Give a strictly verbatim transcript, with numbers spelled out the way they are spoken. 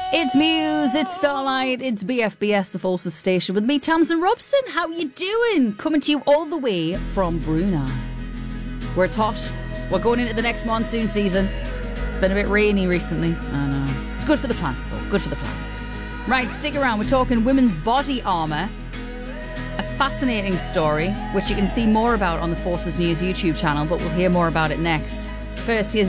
It's Muse, it's Starlight, it's B F B S, the Forces Station, with me, Tamsin Robson. How you doing? Coming to you all the way from Brunei, where it's hot. We're going into the next monsoon season. It's been a bit rainy recently. I know. It's good for the plants, though. Good for the plants. Right, stick around. We're talking women's body armour. A fascinating story, which you can see more about on the Forces News YouTube channel, but we'll hear more about it next. First, here's